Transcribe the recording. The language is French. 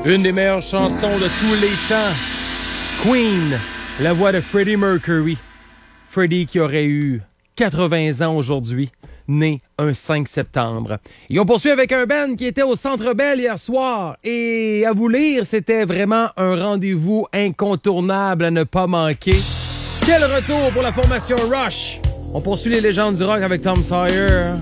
Une des meilleures chansons de tous les temps. Queen, la voix de Freddie Mercury. Freddie qui aurait eu 80 ans aujourd'hui, né un 5 septembre. Et on poursuit avec un band qui était au Centre Bell hier soir. Et à vous lire, c'était vraiment un rendez-vous incontournable à ne pas manquer. Quel retour pour la formation Rush! On poursuit les légendes du rock avec Tom Sawyer.